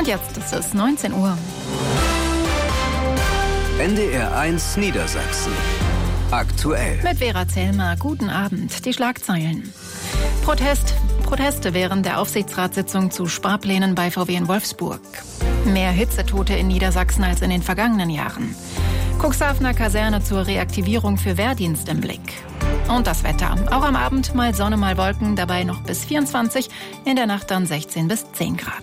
Und jetzt ist es 19 Uhr. NDR1 Niedersachsen. Aktuell. Mit Vera Zellmer, guten Abend. Die Schlagzeilen. Proteste während der Aufsichtsratssitzung zu Sparplänen bei VW in Wolfsburg. Mehr Hitzetote in Niedersachsen als in den vergangenen Jahren. Cuxhavener Kaserne zur Reaktivierung für Wehrdienst im Blick. Und das Wetter. Auch am Abend mal Sonne, mal Wolken, dabei noch bis 24, in der Nacht dann 16 bis 10 Grad.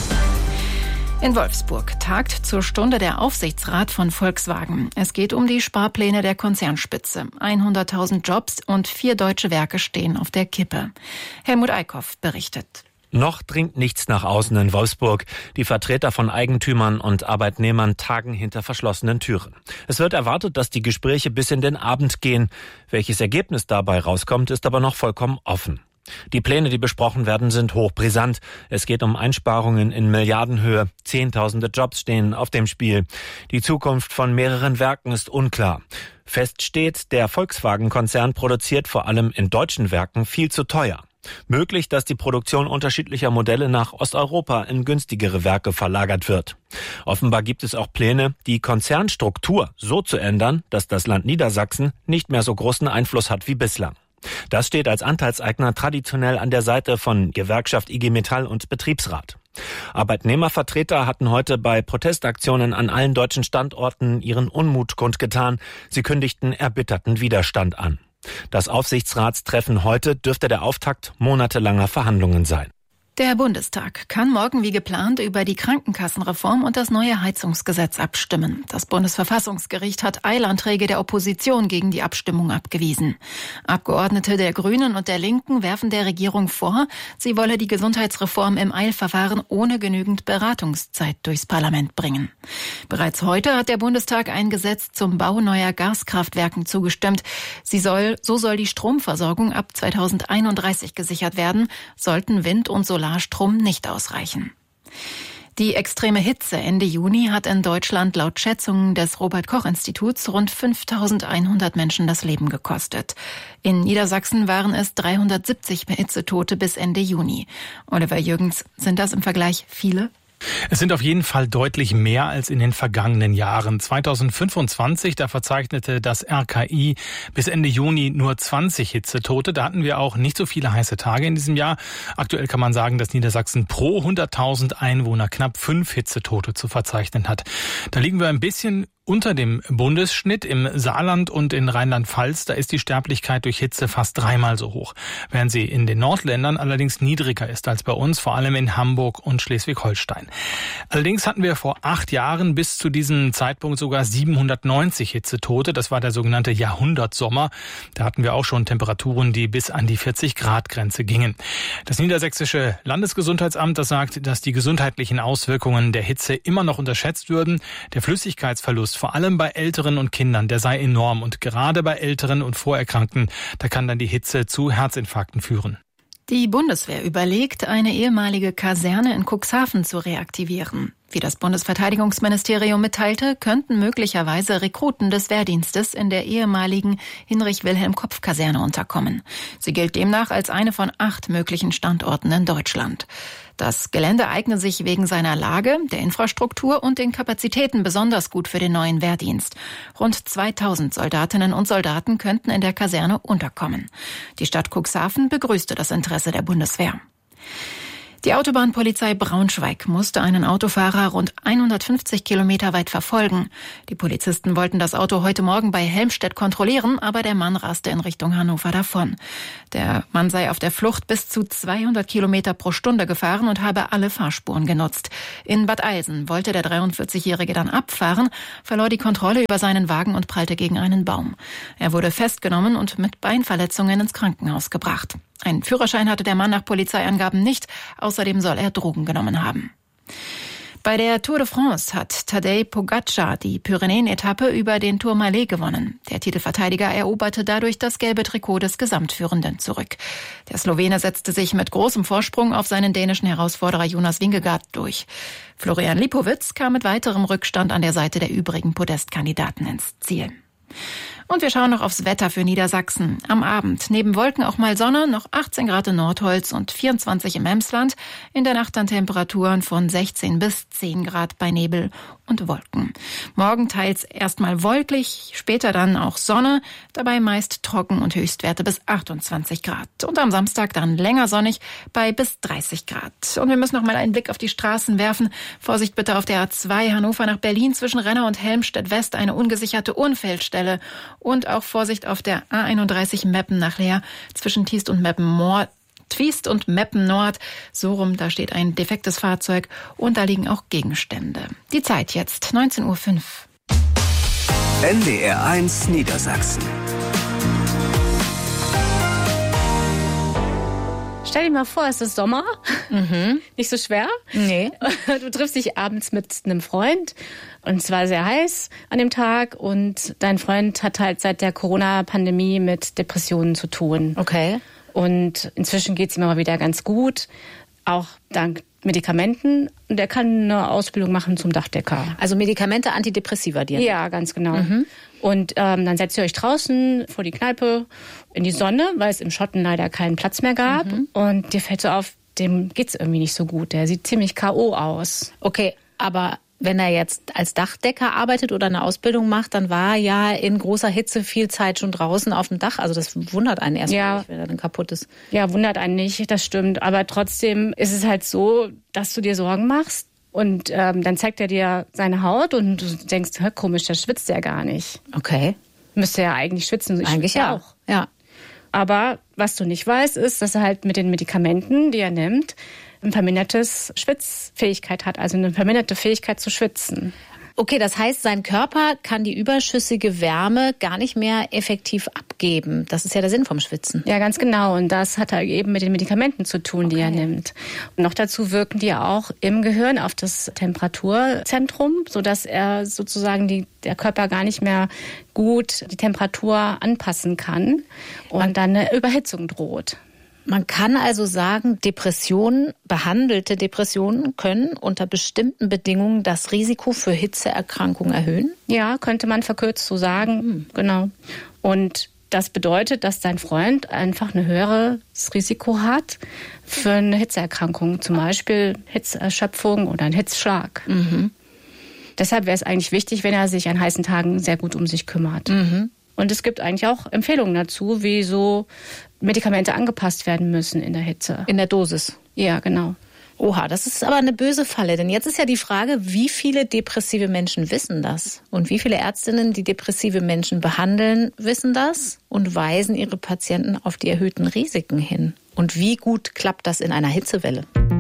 In Wolfsburg tagt zur Stunde der Aufsichtsrat von Volkswagen. Es geht um die Sparpläne der Konzernspitze. 100.000 Jobs und 4 deutsche Werke stehen auf der Kippe. Helmut Eickhoff berichtet. Noch dringt nichts nach außen in Wolfsburg. Die Vertreter von Eigentümern und Arbeitnehmern tagen hinter verschlossenen Türen. Es wird erwartet, dass die Gespräche bis in den Abend gehen. Welches Ergebnis dabei rauskommt, ist aber noch vollkommen offen. Die Pläne, die besprochen werden, sind hochbrisant. Es geht um Einsparungen in Milliardenhöhe. Zehntausende Jobs stehen auf dem Spiel. Die Zukunft von mehreren Werken ist unklar. Fest steht, der Volkswagen-Konzern produziert vor allem in deutschen Werken viel zu teuer. Möglich, dass die Produktion unterschiedlicher Modelle nach Osteuropa in günstigere Werke verlagert wird. Offenbar gibt es auch Pläne, die Konzernstruktur so zu ändern, dass das Land Niedersachsen nicht mehr so großen Einfluss hat wie bislang. Das steht als Anteilseigner traditionell an der Seite von Gewerkschaft IG Metall und Betriebsrat. Arbeitnehmervertreter hatten heute bei Protestaktionen an allen deutschen Standorten ihren Unmut kundgetan. Sie kündigten erbitterten Widerstand an. Das Aufsichtsratstreffen heute dürfte der Auftakt monatelanger Verhandlungen sein. Der Bundestag kann morgen wie geplant über die Krankenkassenreform und das neue Heizungsgesetz abstimmen. Das Bundesverfassungsgericht hat Eilanträge der Opposition gegen die Abstimmung abgewiesen. Abgeordnete der Grünen und der Linken werfen der Regierung vor, sie wolle die Gesundheitsreform im Eilverfahren ohne genügend Beratungszeit durchs Parlament bringen. Bereits heute hat der Bundestag ein Gesetz zum Bau neuer Gaskraftwerken zugestimmt. So soll die Stromversorgung ab 2031 gesichert werden, sollten Wind- und Solarstrom nicht ausreichen. Die extreme Hitze Ende Juni hat in Deutschland laut Schätzungen des Robert-Koch-Instituts rund 5.100 Menschen das Leben gekostet. In Niedersachsen waren es 370 Hitzetote bis Ende Juni. Oliver Jürgens, sind das im Vergleich viele? Es sind auf jeden Fall deutlich mehr als in den vergangenen Jahren. 2025, da verzeichnete das RKI bis Ende Juni nur 20 Hitzetote. Da hatten wir auch nicht so viele heiße Tage in diesem Jahr. Aktuell kann man sagen, dass Niedersachsen pro 100.000 Einwohner knapp 5 Hitzetote zu verzeichnen hat. Da liegen wir ein bisschen unter dem Bundesschnitt. Im Saarland und in Rheinland-Pfalz, da ist die Sterblichkeit durch Hitze fast 3-mal so hoch, während sie in den Nordländern allerdings niedriger ist als bei uns, vor allem in Hamburg und Schleswig-Holstein. Allerdings hatten wir vor 8 Jahren bis zu diesem Zeitpunkt sogar 790 Hitzetote. Das war der sogenannte Jahrhundertsommer. Da hatten wir auch schon Temperaturen, die bis an die 40-Grad-Grenze gingen. Das Niedersächsische Landesgesundheitsamt, das sagt, dass die gesundheitlichen Auswirkungen der Hitze immer noch unterschätzt würden. Der Flüssigkeitsverlust vor allem bei Älteren und Kindern, der sei enorm. Und gerade bei Älteren und Vorerkrankten, da kann dann die Hitze zu Herzinfarkten führen. Die Bundeswehr überlegt, eine ehemalige Kaserne in Cuxhaven zu reaktivieren. Wie das Bundesverteidigungsministerium mitteilte, könnten möglicherweise Rekruten des Wehrdienstes in der ehemaligen Hinrich-Wilhelm-Kopf-Kaserne unterkommen. Sie gilt demnach als eine von 8 möglichen Standorten in Deutschland. Das Gelände eigne sich wegen seiner Lage, der Infrastruktur und den Kapazitäten besonders gut für den neuen Wehrdienst. Rund 2.000 Soldatinnen und Soldaten könnten in der Kaserne unterkommen. Die Stadt Cuxhaven begrüßte das Interesse der Bundeswehr. Die Autobahnpolizei Braunschweig musste einen Autofahrer rund 150 Kilometer weit verfolgen. Die Polizisten wollten das Auto heute Morgen bei Helmstedt kontrollieren, aber der Mann raste in Richtung Hannover davon. Der Mann sei auf der Flucht bis zu 200 Kilometer pro Stunde gefahren und habe alle Fahrspuren genutzt. In Bad Eilsen wollte der 43-Jährige dann abfahren, verlor die Kontrolle über seinen Wagen und prallte gegen einen Baum. Er wurde festgenommen und mit Beinverletzungen ins Krankenhaus gebracht. Einen Führerschein hatte der Mann nach Polizeiangaben nicht. Außerdem soll er Drogen genommen haben. Bei der Tour de France hat Tadej Pogačar die Pyrenäen-Etappe über den Tourmalet gewonnen. Der Titelverteidiger eroberte dadurch das gelbe Trikot des Gesamtführenden zurück. Der Slowene setzte sich mit großem Vorsprung auf seinen dänischen Herausforderer Jonas Vingegaard durch. Florian Lipowitz kam mit weiterem Rückstand an der Seite der übrigen Podestkandidaten ins Ziel. Und wir schauen noch aufs Wetter für Niedersachsen. Am Abend neben Wolken auch mal Sonne, noch 18 Grad in Nordholz und 24 im Emsland. In der Nacht dann Temperaturen von 16 bis 10 Grad bei Nebel und Wolken. Morgen teils erstmal wolkig, später dann auch Sonne, dabei meist trocken und Höchstwerte bis 28 Grad. Und am Samstag dann länger sonnig bei bis 30 Grad. Und wir müssen noch mal einen Blick auf die Straßen werfen. Vorsicht bitte auf der A2 Hannover nach Berlin zwischen Renner und Helmstedt West eine ungesicherte Unfallstelle. Und auch Vorsicht auf der A31 Meppen nach Leer zwischen Twiest und Meppen Nord. So rum, da steht ein defektes Fahrzeug und da liegen auch Gegenstände. Die Zeit jetzt, 19:05 Uhr. NDR1 Niedersachsen. Stell dir mal vor, es ist Sommer. Nicht so schwer. Nee. Du triffst dich abends mit einem Freund und es war sehr heiß an dem Tag und dein Freund hat halt seit der Corona-Pandemie mit Depressionen zu tun. Okay. Und inzwischen geht es ihm aber wieder ganz gut, auch dank Medikamenten. Und er kann eine Ausbildung machen zum Dachdecker. Also Medikamente, Antidepressiva, die? Ja, ganz genau. Und dann setzt ihr euch draußen vor die Kneipe in die Sonne, weil es im Schotten leider keinen Platz mehr gab. Und dir fällt so auf, dem geht's irgendwie nicht so gut. Der sieht ziemlich K.O. aus. Okay, aber wenn er jetzt als Dachdecker arbeitet oder eine Ausbildung macht, dann war er ja in großer Hitze viel Zeit schon draußen auf dem Dach. Also das wundert einen erstmal nicht, wenn er dann kaputt ist. Ja, wundert einen nicht, das stimmt. Aber trotzdem ist es halt so, dass du dir Sorgen machst. Und dann zeigt er dir seine Haut und du denkst, komisch, der schwitzt ja gar nicht. Okay. Müsste ja eigentlich schwitzen. Ich eigentlich ja auch. Ja. Aber was du nicht weißt, ist, dass er halt mit den Medikamenten, die er nimmt, ein vermindertes Schwitzfähigkeit hat, also eine verminderte Fähigkeit zu schwitzen. Okay, das heißt, sein Körper kann die überschüssige Wärme gar nicht mehr effektiv abgeben. Das ist ja der Sinn vom Schwitzen. Ja, ganz genau. Und das hat halt eben mit den Medikamenten zu tun, die er nimmt. Und noch dazu wirken die auch im Gehirn auf das Temperaturzentrum, sodass er sozusagen der Körper gar nicht mehr gut die Temperatur anpassen kann und dann eine Überhitzung droht. Man kann also sagen, behandelte Depressionen können unter bestimmten Bedingungen das Risiko für Hitzeerkrankungen erhöhen? Ja, könnte man verkürzt so sagen. Genau. Und das bedeutet, dass dein Freund einfach ein höheres Risiko hat für eine Hitzeerkrankung, zum Beispiel Hitzerschöpfung oder einen Hitzschlag. Deshalb wäre es eigentlich wichtig, wenn er sich an heißen Tagen sehr gut um sich kümmert. Und es gibt eigentlich auch Empfehlungen dazu, wie so Medikamente angepasst werden müssen in der Hitze. In der Dosis? Ja, genau. Oha, das ist aber eine böse Falle. Denn jetzt ist ja die Frage, wie viele depressive Menschen wissen das? Und wie viele Ärztinnen, die depressive Menschen behandeln, wissen das und weisen ihre Patienten auf die erhöhten Risiken hin? Und wie gut klappt das in einer Hitzewelle?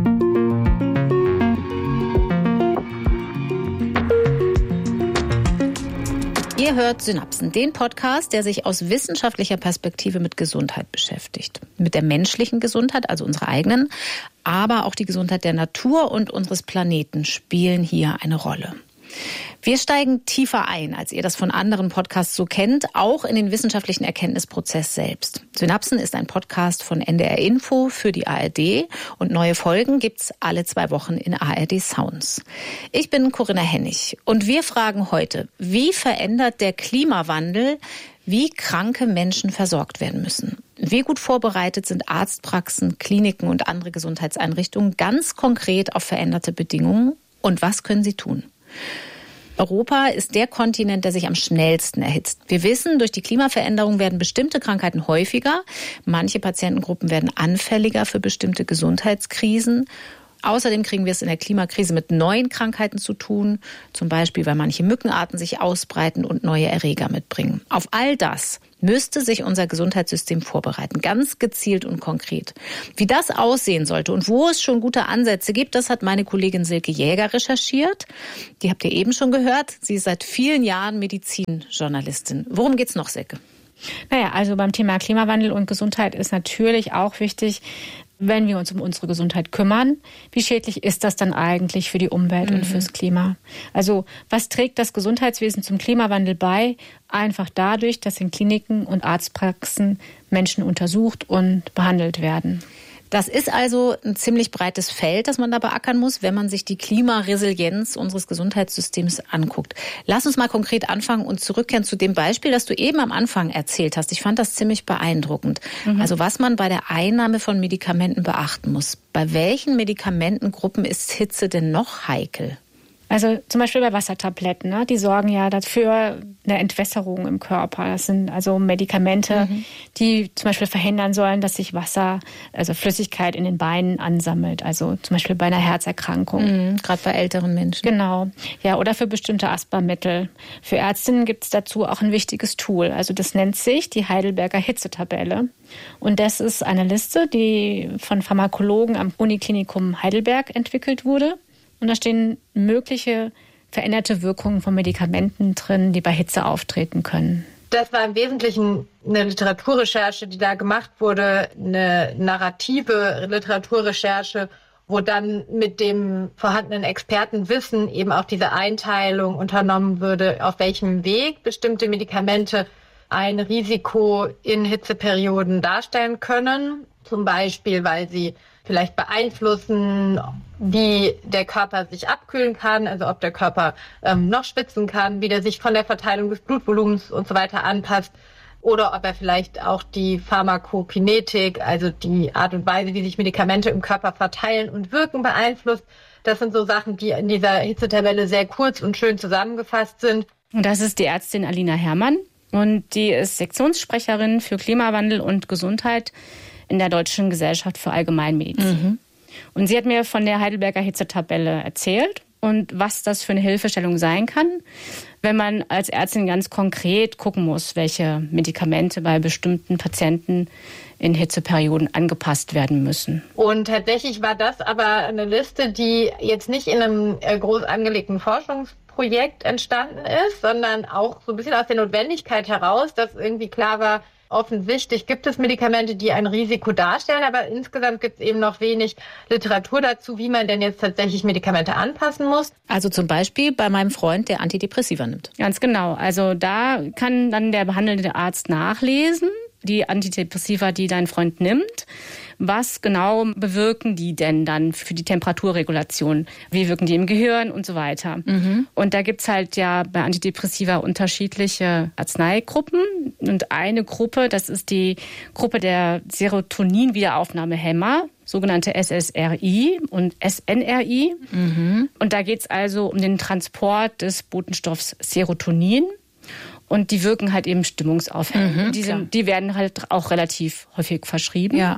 Ihr hört Synapsen, den Podcast, der sich aus wissenschaftlicher Perspektive mit Gesundheit beschäftigt. Mit der menschlichen Gesundheit, also unserer eigenen, aber auch die Gesundheit der Natur und unseres Planeten spielen hier eine Rolle. Wir steigen tiefer ein, als ihr das von anderen Podcasts so kennt, auch in den wissenschaftlichen Erkenntnisprozess selbst. Synapsen ist ein Podcast von NDR Info für die ARD und neue Folgen gibt's alle 2 Wochen in ARD Sounds. Ich bin Corinna Hennig und wir fragen heute, wie verändert der Klimawandel, wie kranke Menschen versorgt werden müssen? Wie gut vorbereitet sind Arztpraxen, Kliniken und andere Gesundheitseinrichtungen ganz konkret auf veränderte Bedingungen? Und was können sie tun? Europa ist der Kontinent, der sich am schnellsten erhitzt. Wir wissen, durch die Klimaveränderung werden bestimmte Krankheiten häufiger. Manche Patientengruppen werden anfälliger für bestimmte Gesundheitskrisen. Außerdem kriegen wir es in der Klimakrise mit neuen Krankheiten zu tun, zum Beispiel, weil manche Mückenarten sich ausbreiten und neue Erreger mitbringen. Auf all das müsste sich unser Gesundheitssystem vorbereiten, ganz gezielt und konkret. Wie das aussehen sollte und wo es schon gute Ansätze gibt, das hat meine Kollegin Silke Jäger recherchiert. Die habt ihr eben schon gehört. Sie ist seit vielen Jahren Medizinjournalistin. Worum geht's noch, Silke? Naja, also beim Thema Klimawandel und Gesundheit ist natürlich auch wichtig, wenn wir uns um unsere Gesundheit kümmern, wie schädlich ist das dann eigentlich für die Umwelt und fürs Klima? Also was trägt das Gesundheitswesen zum Klimawandel bei? Einfach dadurch, dass in Kliniken und Arztpraxen Menschen untersucht und behandelt werden. Das ist also ein ziemlich breites Feld, das man da beackern muss, wenn man sich die Klimaresilienz unseres Gesundheitssystems anguckt. Lass uns mal konkret anfangen und zurückkehren zu dem Beispiel, das du eben am Anfang erzählt hast. Ich fand das ziemlich beeindruckend. Also was man bei der Einnahme von Medikamenten beachten muss. Bei welchen Medikamentengruppen ist Hitze denn noch heikel? Also zum Beispiel bei Wassertabletten, ne? Die sorgen ja dafür eine Entwässerung im Körper. Das sind also Medikamente, die zum Beispiel verhindern sollen, dass sich Wasser, also Flüssigkeit in den Beinen ansammelt. Also zum Beispiel bei einer Herzerkrankung. Gerade bei älteren Menschen. Genau. Ja, oder für bestimmte Asthmamittel. Für Ärztinnen gibt es dazu auch ein wichtiges Tool. Also das nennt sich die Heidelberger Hitzetabelle. Und das ist eine Liste, die von Pharmakologen am Uniklinikum Heidelberg entwickelt wurde. Und da stehen mögliche veränderte Wirkungen von Medikamenten drin, die bei Hitze auftreten können. Das war im Wesentlichen eine Literaturrecherche, die da gemacht wurde, eine narrative Literaturrecherche, wo dann mit dem vorhandenen Expertenwissen eben auch diese Einteilung unternommen würde, auf welchem Weg bestimmte Medikamente ein Risiko in Hitzeperioden darstellen können. Zum Beispiel, weil sie vielleicht beeinflussen, wie der Körper sich abkühlen kann, also ob der Körper noch schwitzen kann, wie der sich von der Verteilung des Blutvolumens und so weiter anpasst, oder ob er vielleicht auch die Pharmakokinetik, also die Art und Weise, wie sich Medikamente im Körper verteilen und wirken, beeinflusst. Das sind so Sachen, die in dieser Hitzetabelle sehr kurz und schön zusammengefasst sind. Und das ist die Ärztin Alina Herrmann und die ist Sektionssprecherin für Klimawandel und Gesundheit in der Deutschen Gesellschaft für Allgemeinmedizin. Und sie hat mir von der Heidelberger Hitzetabelle erzählt und was das für eine Hilfestellung sein kann, wenn man als Ärztin ganz konkret gucken muss, welche Medikamente bei bestimmten Patienten in Hitzeperioden angepasst werden müssen. Und tatsächlich war das aber eine Liste, die jetzt nicht in einem groß angelegten Forschungsprojekt entstanden ist, sondern auch so ein bisschen aus der Notwendigkeit heraus, dass irgendwie klar war, offensichtlich gibt es Medikamente, die ein Risiko darstellen, aber insgesamt gibt es eben noch wenig Literatur dazu, wie man denn jetzt tatsächlich Medikamente anpassen muss. Also zum Beispiel bei meinem Freund, der Antidepressiva nimmt. Ganz genau. Also da kann dann der behandelnde Arzt nachlesen, die Antidepressiva, die dein Freund nimmt. Was genau bewirken die denn dann für die Temperaturregulation? Wie wirken die im Gehirn und so weiter? Und da gibt's halt ja bei Antidepressiva unterschiedliche Arzneigruppen. Und eine Gruppe, das ist die Gruppe der Serotonin-Wiederaufnahmehämmer, sogenannte SSRI und SNRI. Und da geht's also um den Transport des Botenstoffs Serotonin. Und die wirken halt eben stimmungsaufhellend. Die werden halt auch relativ häufig verschrieben. Ja.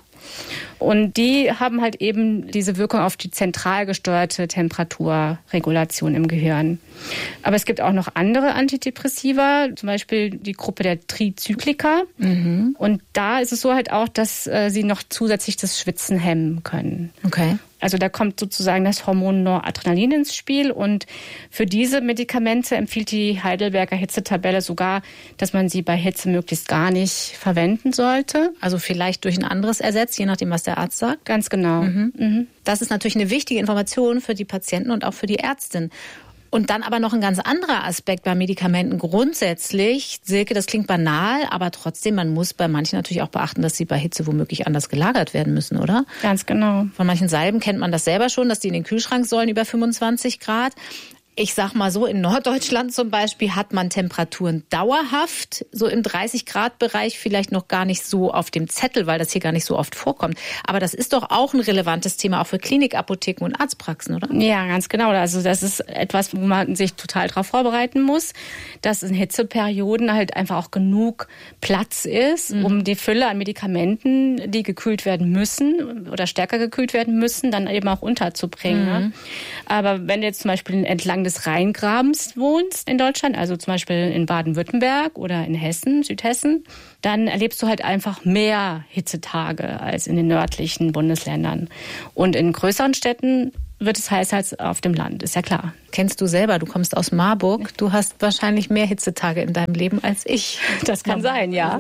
Und die haben halt eben diese Wirkung auf die zentral gesteuerte Temperaturregulation im Gehirn. Aber es gibt auch noch andere Antidepressiva, zum Beispiel die Gruppe der Trizyklika. Und da ist es so halt auch, dass sie noch zusätzlich das Schwitzen hemmen können. Okay. Also da kommt sozusagen das Hormon Noradrenalin ins Spiel und für diese Medikamente empfiehlt die Heidelberger Hitzetabelle sogar, dass man sie bei Hitze möglichst gar nicht verwenden sollte. Also vielleicht durch ein anderes ersetzt, je nachdem, was der Arzt sagt? Ganz genau. Das ist natürlich eine wichtige Information für die Patienten und auch für die Ärztin. Und dann aber noch ein ganz anderer Aspekt bei Medikamenten grundsätzlich. Silke, das klingt banal, aber trotzdem, man muss bei manchen natürlich auch beachten, dass sie bei Hitze womöglich anders gelagert werden müssen, oder? Ganz genau. Von manchen Salben kennt man das selber schon, dass die in den Kühlschrank sollen über 25 Grad. Ich sag mal so, in Norddeutschland zum Beispiel hat man Temperaturen dauerhaft, so im 30-Grad-Bereich vielleicht noch gar nicht so auf dem Zettel, weil das hier gar nicht so oft vorkommt. Aber das ist doch auch ein relevantes Thema, auch für Klinikapotheken und Arztpraxen, oder? Ja, ganz genau. Also das ist etwas, wo man sich total darauf vorbereiten muss, dass in Hitzeperioden halt einfach auch genug Platz ist, um die Fülle an Medikamenten, die gekühlt werden müssen oder stärker gekühlt werden müssen, dann eben auch unterzubringen. Ne? Aber wenn du jetzt zum Beispiel entlang des Rheingrabens wohnst in Deutschland, also zum Beispiel in Baden-Württemberg oder in Hessen, Südhessen, dann erlebst du halt einfach mehr Hitzetage als in den nördlichen Bundesländern. Und in größeren Städten wird es heißer als auf dem Land, ist ja klar. Kennst du selber, du kommst aus Marburg, du hast wahrscheinlich mehr Hitzetage in deinem Leben als ich. Das kann sein, ja.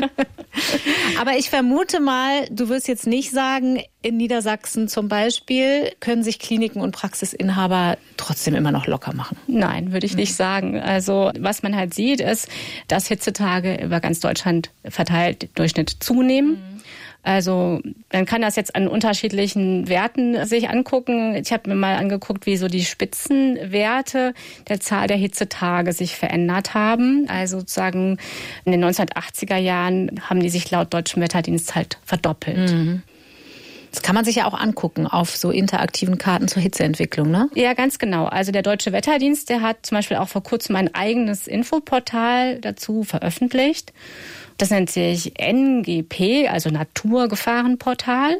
Aber ich vermute mal, du wirst jetzt nicht sagen, in Niedersachsen zum Beispiel können sich Kliniken und Praxisinhaber trotzdem immer noch locker machen. Nein, würde ich nicht sagen. Also was man halt sieht, ist, dass Hitzetage über ganz Deutschland verteilt im Durchschnitt zunehmen. Also man kann das jetzt an unterschiedlichen Werten sich angucken. Ich habe mir mal angeguckt, wie so die Spitzenwerte der Zahl der Hitzetage sich verändert haben. Also sozusagen in den 1980er Jahren haben die sich laut Deutschem Wetterdienst halt verdoppelt. Mhm. Das kann man sich ja auch angucken auf so interaktiven Karten zur Hitzeentwicklung, ne? Ja, ganz genau. Also der Deutsche Wetterdienst, der hat zum Beispiel auch vor kurzem ein eigenes Infoportal dazu veröffentlicht. Das nennt sich NGP, also Naturgefahrenportal.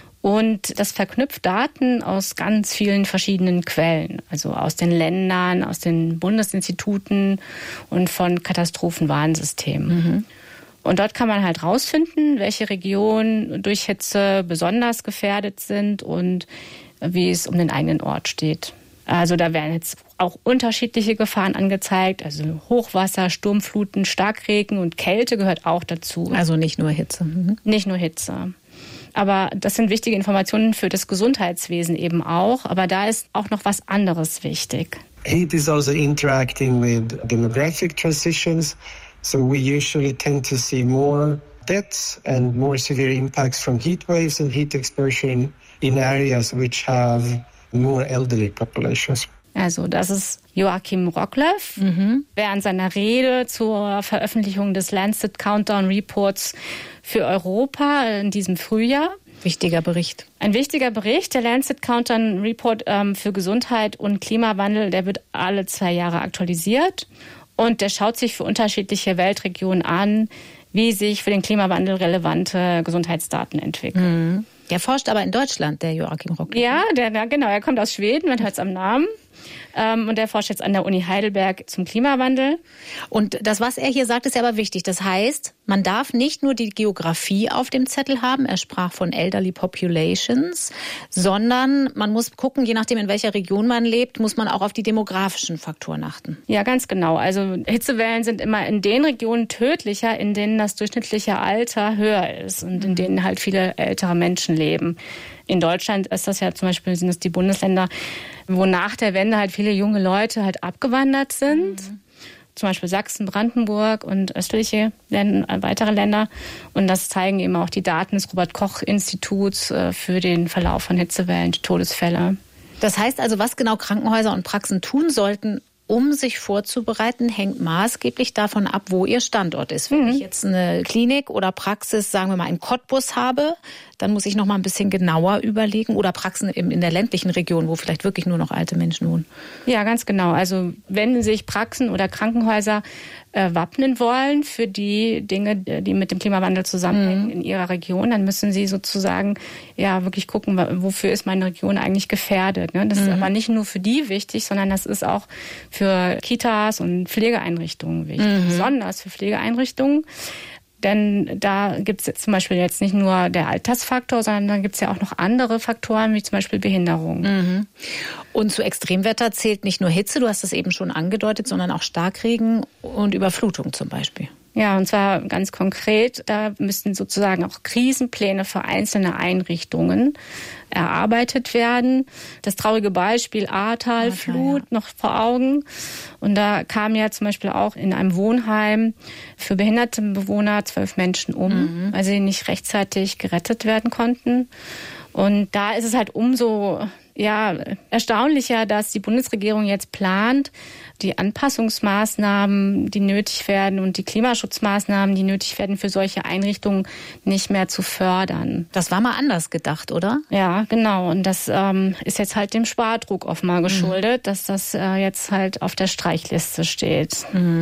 Und das verknüpft Daten aus ganz vielen verschiedenen Quellen, also aus den Ländern, aus den Bundesinstituten und von Katastrophenwarnsystemen. Mhm. Und dort kann man halt rausfinden, welche Regionen durch Hitze besonders gefährdet sind und wie es um den eigenen Ort steht. Also da werden jetzt auch unterschiedliche Gefahren angezeigt, also Hochwasser, Sturmfluten, Starkregen und Kälte gehört auch dazu. Also nicht nur Hitze. Mhm. Nicht nur Hitze. Aber das sind wichtige Informationen für das Gesundheitswesen eben auch. Aber da ist auch noch was anderes wichtig. Heat is also interacting with demographic transitions. So we usually tend to see more deaths and more severe impacts from heat waves and heat exposure in areas which have more elderly populations. Also das ist Joachim Rockleff. Während seiner Rede zur Veröffentlichung des Lancet Countdown Reports für Europa in diesem Frühjahr. Wichtiger Bericht. Ein wichtiger Bericht. Der Lancet Countdown Report für Gesundheit und Klimawandel, der wird alle 2 Jahre aktualisiert. Und der schaut sich für unterschiedliche Weltregionen an, wie sich für den Klimawandel relevante Gesundheitsdaten entwickeln. Der forscht aber in Deutschland, der Joachim Rockleff. Ja, genau. Er kommt aus Schweden, man hört es am Namen. Und er forscht jetzt an der Uni Heidelberg zum Klimawandel. Und das, was er hier sagt, ist ja aber wichtig. Das heißt, man darf nicht nur die Geografie auf dem Zettel haben, er sprach von Elderly Populations, sondern man muss gucken, je nachdem, in welcher Region man lebt, muss man auch auf die demografischen Faktoren achten. Ja, ganz genau. Also Hitzewellen sind immer in den Regionen tödlicher, in denen das durchschnittliche Alter höher ist und in denen halt viele ältere Menschen leben. In Deutschland ist das ja zum Beispiel, sind es die Bundesländer, wo nach der Wende halt viele junge Leute halt abgewandert sind. Zum Beispiel Sachsen, Brandenburg und östliche weitere Länder. Und das zeigen eben auch die Daten des Robert-Koch-Instituts für den Verlauf von Hitzewellen, die Todesfälle. Das heißt also, was genau Krankenhäuser und Praxen tun sollten, um sich vorzubereiten, hängt maßgeblich davon ab, wo ihr Standort ist. Wenn ich jetzt eine Klinik oder Praxis, sagen wir mal, in Cottbus habe, dann muss ich noch mal ein bisschen genauer überlegen. Oder Praxen in der ländlichen Region, wo vielleicht wirklich nur noch alte Menschen wohnen. Ja, ganz genau. Also wenn sich Praxen oder Krankenhäuser wappnen wollen für die Dinge, die mit dem Klimawandel zusammenhängen in ihrer Region, dann müssen sie sozusagen ja wirklich gucken, wofür ist meine Region eigentlich gefährdet. Das ist aber nicht nur für die wichtig, sondern das ist auch für Kitas und Pflegeeinrichtungen wichtig. Besonders für Pflegeeinrichtungen. Denn da gibt es zum Beispiel jetzt nicht nur der Altersfaktor, sondern dann gibt es ja auch noch andere Faktoren, wie zum Beispiel Behinderung. Und zu Extremwetter zählt nicht nur Hitze, du hast es eben schon angedeutet, sondern auch Starkregen und Überflutung zum Beispiel. Ja, und zwar ganz konkret, da müssten sozusagen auch Krisenpläne für einzelne Einrichtungen erarbeitet werden. Das traurige Beispiel Ahrtal-Flut noch vor Augen. Und da kamen ja zum Beispiel auch in einem Wohnheim für behinderte Bewohner 12 Menschen um, weil sie nicht rechtzeitig gerettet werden konnten. Und da ist es halt umso erstaunlicher, dass die Bundesregierung jetzt plant, die Anpassungsmaßnahmen, die nötig werden und die Klimaschutzmaßnahmen, die nötig werden für solche Einrichtungen, nicht mehr zu fördern. Das war mal anders gedacht, oder? Ja, genau. Und das ist jetzt halt dem Spardruck offenbar geschuldet, dass das jetzt halt auf der Streichliste steht.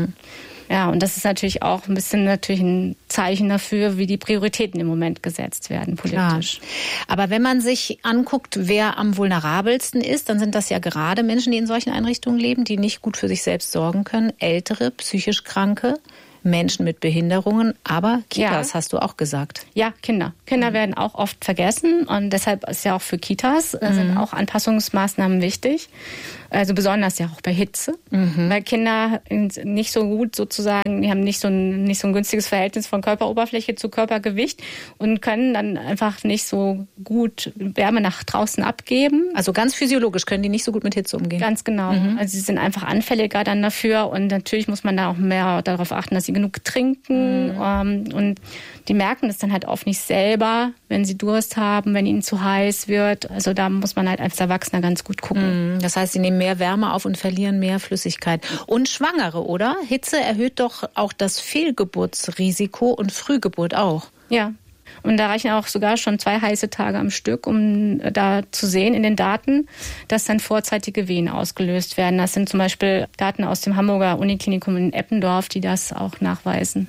Ja, und das ist natürlich auch ein bisschen ein Zeichen dafür, wie die Prioritäten im Moment gesetzt werden politisch. Klar. Aber wenn man sich anguckt, wer am vulnerabelsten ist, dann sind das ja gerade Menschen, die in solchen Einrichtungen leben, die nicht gut für sich selbst sorgen können, ältere, psychisch Kranke, Menschen mit Behinderungen, aber Kitas, hast du auch gesagt. Ja, Kinder. Kinder werden auch oft vergessen und deshalb ist ja auch für Kitas sind auch Anpassungsmaßnahmen wichtig. Also besonders ja auch bei Hitze, weil Kinder nicht so gut sozusagen, die haben nicht so ein günstiges Verhältnis von Körperoberfläche zu Körpergewicht und können dann einfach nicht so gut Wärme nach draußen abgeben. Also ganz physiologisch können die nicht so gut mit Hitze umgehen. Ganz genau. Also sie sind einfach anfälliger dann dafür und natürlich muss man da auch mehr darauf achten, dass sie genug trinken und die merken das dann halt oft nicht selber, wenn sie Durst haben, wenn ihnen zu heiß wird. Also da muss man halt als Erwachsener ganz gut gucken. Das heißt, sie nehmen mehr Wärme auf und verlieren mehr Flüssigkeit. Und Schwangere, oder? Hitze erhöht doch auch das Fehlgeburtsrisiko und Frühgeburt auch. Ja. Und da reichen auch sogar schon 2 heiße Tage am Stück, um da zu sehen in den Daten, dass dann vorzeitige Wehen ausgelöst werden. Das sind zum Beispiel Daten aus dem Hamburger Uniklinikum in Eppendorf, die das auch nachweisen.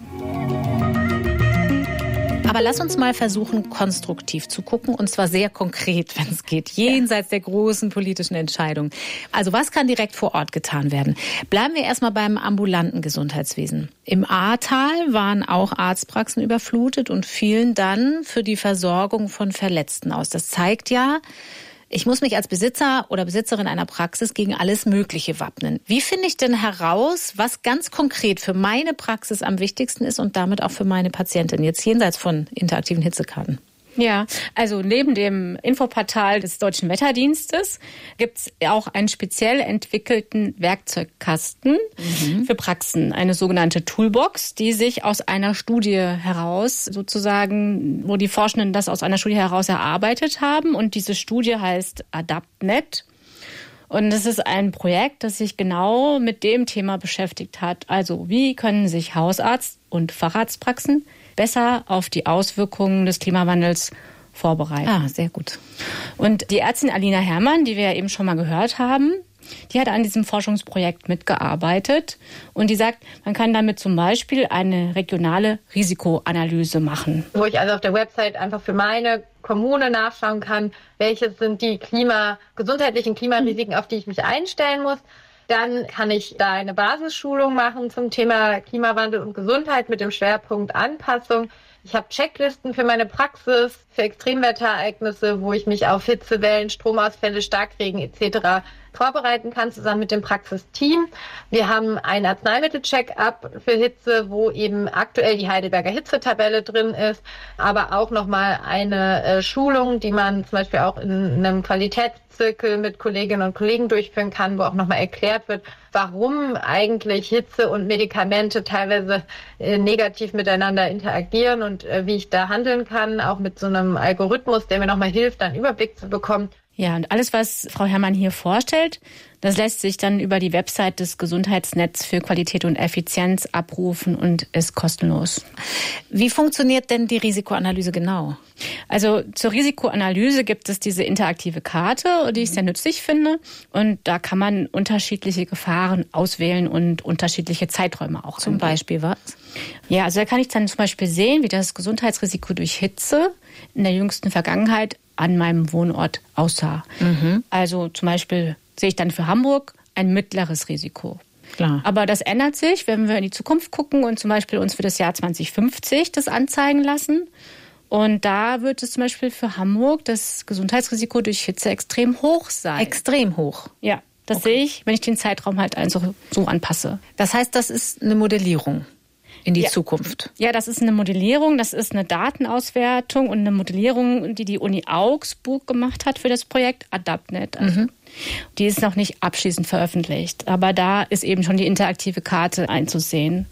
Aber lass uns mal versuchen, konstruktiv zu gucken, und zwar sehr konkret, wenn es geht, jenseits der großen politischen Entscheidungen. Also was kann direkt vor Ort getan werden? Bleiben wir erstmal beim ambulanten Gesundheitswesen. Im Ahrtal waren auch Arztpraxen überflutet und fielen dann für die Versorgung von Verletzten aus. Das zeigt ja, ich muss mich als Besitzer oder Besitzerin einer Praxis gegen alles Mögliche wappnen. Wie finde ich denn heraus, was ganz konkret für meine Praxis am wichtigsten ist und damit auch für meine Patientin, jetzt jenseits von interaktiven Hitzekarten? Ja, also neben dem Infoportal des Deutschen Wetterdienstes gibt's auch einen speziell entwickelten Werkzeugkasten für Praxen, eine sogenannte Toolbox, die sich aus einer Studie heraus sozusagen, wo die Forschenden das aus einer Studie heraus erarbeitet haben. Und diese Studie heißt AdaptNet. Und das ist ein Projekt, das sich genau mit dem Thema beschäftigt hat. Also wie können sich Hausarzt- und Facharztpraxen besser auf die Auswirkungen des Klimawandels vorbereiten. Ah, sehr gut. Und die Ärztin Alina Herrmann, die wir ja eben schon mal gehört haben, die hat an diesem Forschungsprojekt mitgearbeitet und die sagt, man kann damit zum Beispiel eine regionale Risikoanalyse machen. Wo ich also auf der Website einfach für meine Kommune nachschauen kann, welche sind die gesundheitlichen Klimarisiken, auf die ich mich einstellen muss. Dann kann ich da eine Basisschulung machen zum Thema Klimawandel und Gesundheit mit dem Schwerpunkt Anpassung. Ich habe Checklisten für meine Praxis, für Extremwetterereignisse, wo ich mich auf Hitzewellen, Stromausfälle, Starkregen etc. vorbereiten kann, zusammen mit dem Praxisteam. Wir haben ein Arzneimittel-Check-up für Hitze, wo eben aktuell die Heidelberger Hitzetabelle drin ist, aber auch nochmal eine Schulung, die man zum Beispiel auch in einem Qualitätszirkel mit Kolleginnen und Kollegen durchführen kann, wo auch nochmal erklärt wird, warum eigentlich Hitze und Medikamente teilweise negativ miteinander interagieren und wie ich da handeln kann, auch mit so einem Algorithmus, der mir nochmal hilft, einen Überblick zu bekommen. Ja, und alles, was Frau Herrmann hier vorstellt, das lässt sich dann über die Website des Gesundheitsnetz für Qualität und Effizienz abrufen und ist kostenlos. Wie funktioniert denn die Risikoanalyse genau? Also zur Risikoanalyse gibt es diese interaktive Karte, die ich sehr nützlich finde. Und da kann man unterschiedliche Gefahren auswählen und unterschiedliche Zeiträume auch. Zum Beispiel was? Ja, also da kann ich dann zum Beispiel sehen, wie das Gesundheitsrisiko durch Hitze in der jüngsten Vergangenheit an meinem Wohnort aussah. Also zum Beispiel sehe ich dann für Hamburg ein mittleres Risiko. Klar. Aber das ändert sich, wenn wir in die Zukunft gucken und zum Beispiel uns für das Jahr 2050 das anzeigen lassen. Und da wird es zum Beispiel für Hamburg das Gesundheitsrisiko durch Hitze extrem hoch sein. Extrem hoch? Ja, das sehe ich, wenn ich den Zeitraum halt so anpasse. Das heißt, das ist eine Modellierung in die Zukunft. Ja, das ist eine Modellierung, das ist eine Datenauswertung und eine Modellierung, die die Uni Augsburg gemacht hat für das Projekt AdaptNet. Also die ist noch nicht abschließend veröffentlicht, aber da ist eben schon die interaktive Karte einzusehen.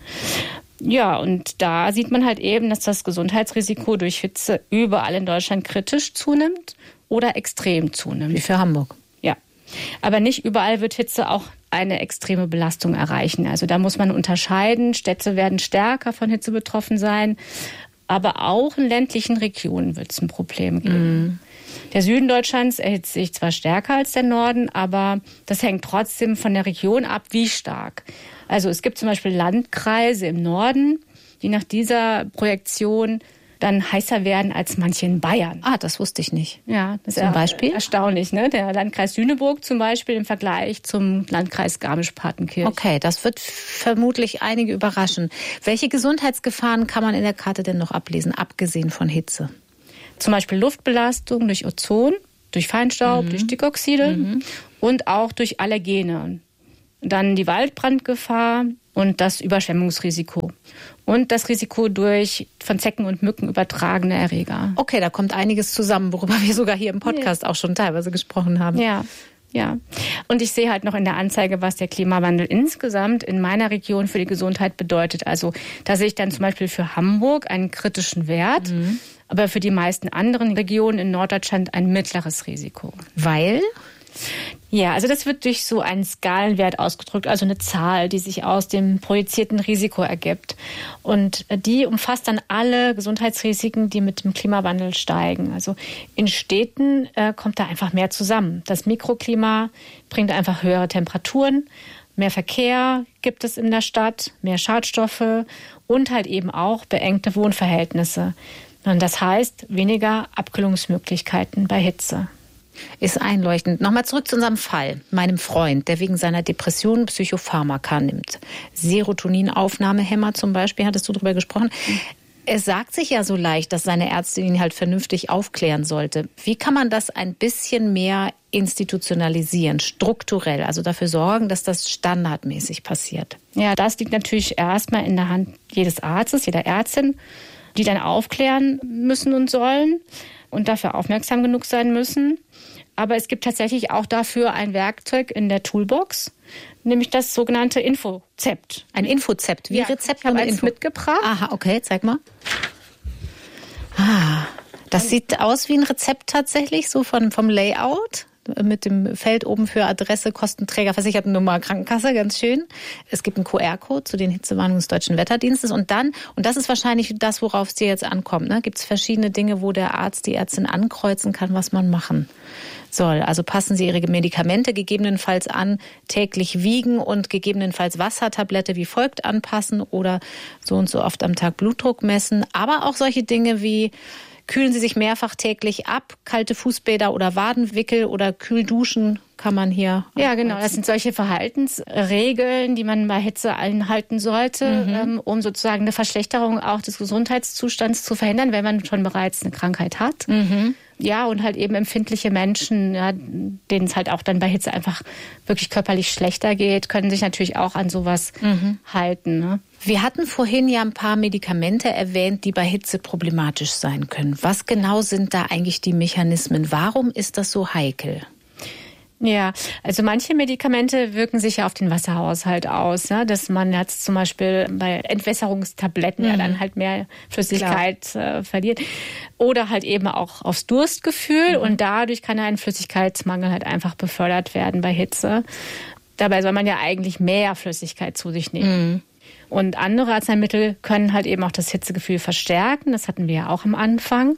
Ja, und da sieht man halt eben, dass das Gesundheitsrisiko durch Hitze überall in Deutschland kritisch zunimmt oder extrem zunimmt. Wie für Hamburg. Ja, aber nicht überall wird Hitze auch eine extreme Belastung erreichen. Also da muss man unterscheiden. Städte werden stärker von Hitze betroffen sein, aber auch in ländlichen Regionen wird es ein Problem geben. Der Süden Deutschlands erhitzt sich zwar stärker als der Norden, aber das hängt trotzdem von der Region ab, wie stark. Also es gibt zum Beispiel Landkreise im Norden, die nach dieser Projektion dann heißer werden als manche in Bayern. Ah, das wusste ich nicht. Ja, das ist zum Beispiel erstaunlich, ne? Der Landkreis Lüneburg zum Beispiel im Vergleich zum Landkreis Garmisch-Partenkirchen. Okay, das wird vermutlich einige überraschen. Welche Gesundheitsgefahren kann man in der Karte denn noch ablesen, abgesehen von Hitze? Zum Beispiel Luftbelastung durch Ozon, durch Feinstaub, durch Stickoxide und auch durch Allergene. Dann die Waldbrandgefahr und das Überschwemmungsrisiko. Und das Risiko durch von Zecken und Mücken übertragene Erreger. Okay, da kommt einiges zusammen, worüber wir sogar hier im Podcast auch schon teilweise gesprochen haben. Ja. Und ich sehe halt noch in der Anzeige, was der Klimawandel insgesamt in meiner Region für die Gesundheit bedeutet. Also da sehe ich dann zum Beispiel für Hamburg einen kritischen Wert, aber für die meisten anderen Regionen in Norddeutschland ein mittleres Risiko. Weil? Ja, also das wird durch so einen Skalenwert ausgedrückt, also eine Zahl, die sich aus dem projizierten Risiko ergibt. Und die umfasst dann alle Gesundheitsrisiken, die mit dem Klimawandel steigen. Also in Städten kommt da einfach mehr zusammen. Das Mikroklima bringt einfach höhere Temperaturen, mehr Verkehr gibt es in der Stadt, mehr Schadstoffe und halt eben auch beengte Wohnverhältnisse. Und das heißt weniger Abkühlungsmöglichkeiten bei Hitze. Ist einleuchtend. Nochmal zurück zu unserem Fall. Meinem Freund, der wegen seiner Depression Psychopharmaka nimmt. Serotoninaufnahmehemmer zum Beispiel, hattest du darüber gesprochen. Es sagt sich ja so leicht, dass seine Ärztin ihn halt vernünftig aufklären sollte. Wie kann man das ein bisschen mehr institutionalisieren, strukturell, also dafür sorgen, dass das standardmäßig passiert? Ja, das liegt natürlich erstmal in der Hand jedes Arztes, jeder Ärztin, die dann aufklären müssen und sollen und dafür aufmerksam genug sein müssen. Aber es gibt tatsächlich auch dafür ein Werkzeug in der Toolbox, nämlich das sogenannte Infozept. Ein Infozept, wie Rezept? Ich habe eins mitgebracht. Aha, okay, zeig mal. Das sieht aus wie ein Rezept tatsächlich, so vom Layout. Mit dem Feld oben für Adresse, Kostenträger, Versichertennummer, Krankenkasse, ganz schön. Es gibt einen QR-Code zu den Hitzewarnungen des Deutschen Wetterdienstes und das ist wahrscheinlich das, worauf es dir jetzt ankommt, ne? Gibt es verschiedene Dinge, wo der Arzt, die Ärztin ankreuzen kann, was man machen soll. Also passen Sie Ihre Medikamente gegebenenfalls an, täglich wiegen und gegebenenfalls Wassertablette wie folgt anpassen oder so und so oft am Tag Blutdruck messen. Aber auch solche Dinge wie: Kühlen Sie sich mehrfach täglich ab, kalte Fußbäder oder Wadenwickel oder Kühlduschen kann man hier. Ja, genau. Das sind solche Verhaltensregeln, die man bei Hitze einhalten sollte, um sozusagen eine Verschlechterung auch des Gesundheitszustands zu verhindern, wenn man schon bereits eine Krankheit hat. Ja, und halt eben empfindliche Menschen, ja, denen es halt auch dann bei Hitze einfach wirklich körperlich schlechter geht, können sich natürlich auch an sowas halten. Ne? Wir hatten vorhin ja ein paar Medikamente erwähnt, die bei Hitze problematisch sein können. Was genau sind da eigentlich die Mechanismen? Warum ist das so heikel? Ja, also manche Medikamente wirken sich ja auf den Wasserhaushalt aus, ja, dass man jetzt zum Beispiel bei Entwässerungstabletten ja dann halt mehr Flüssigkeit verliert oder halt eben auch aufs Durstgefühl und dadurch kann ein Flüssigkeitsmangel halt einfach befördert werden bei Hitze. Dabei soll man ja eigentlich mehr Flüssigkeit zu sich nehmen. Und andere Arzneimittel können halt eben auch das Hitzegefühl verstärken, das hatten wir ja auch am Anfang.